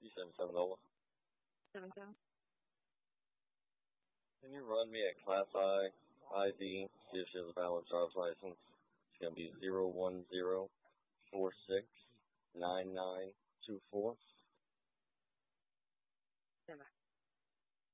277 77. Can you run me a Class I ID? See if she has a valid driver's license. It's going to be 010469924. Stand by.